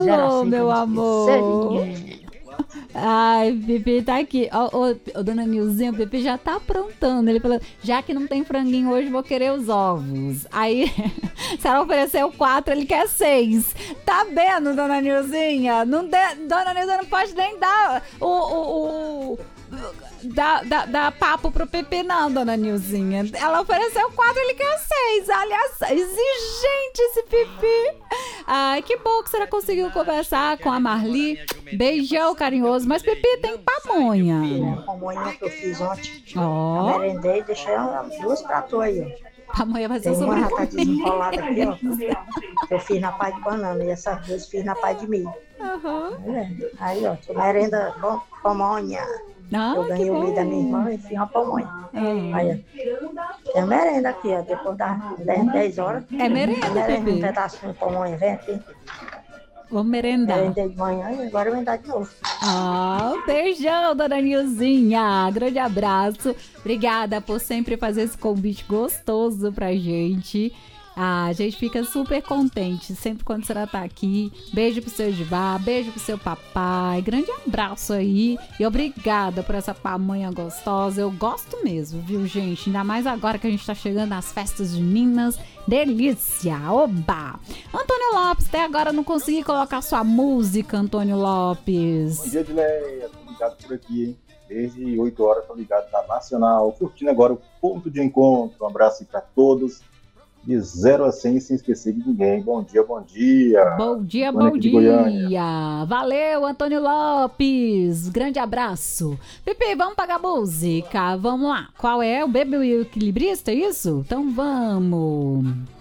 Alô, meu amor. Ai, Pipi tá aqui. Ô, dona Nilzinha, o Pipi já tá aprontando. Ele falou, já que não tem franguinho hoje, vou querer os ovos. Aí, se ela ofereceu 4, ele quer 6. Tá vendo, dona Nilzinha? Dona Nilzinha não pode nem dar dá papo pro Pepe, não, dona Nilzinha. Ela ofereceu 4, ele quer 6. Aliás, exigente esse Pepe. Ai, que bom que você conseguiu conversar com a Marli. Beijão carinhoso. Mas Pepe tem pamonha. Pamonha que eu fiz ontem. Ó. Eu merendei e deixei 2 pratos aí, ó. Pamonha vai ser Tem uma já tá sobremesa. desenrolada aqui, ó. Que eu fiz na paz de banana e essas 2 fiz na paz de milho. Aí, ó, merenda bom, pamonha. Eu ganhei o milho da minha irmã e fiz uma pamonha. Aí, ó. Tem merenda aqui, ó. Depois das 10 horas. É merenda, Pepe. Um pedacinho de pamonha, vem aqui. Vamos merendar. Merendei de manhã e agora eu vou dar de novo. Beijão, dona Nilzinha. Grande abraço. Obrigada por sempre fazer esse convite gostoso pra gente. A gente fica super contente sempre quando a senhora tá aqui. Beijo pro seu Edivá, beijo pro seu papai. Grande abraço aí. E obrigada por essa pamonha gostosa. Eu gosto mesmo, viu, gente? Ainda mais agora que a gente tá chegando nas festas juninas. Delícia! Oba! Antônio Lopes, até agora não consegui colocar sua música, Antônio Lopes. Bom dia, Edneia. Tô ligado por aqui, hein? Desde 8 horas tô ligado na Nacional. Curtindo agora o ponto de encontro. Um abraço aí pra todos. De 0 a 100, sem esquecer de ninguém. Bom dia, bom dia. Bom dia, bom dia. Valeu, Antônio Lopes. Grande abraço. Pepe, vamos pagar a música. Vamos lá. Qual é? O Bebê e o Equilibrista, é isso? Então vamos.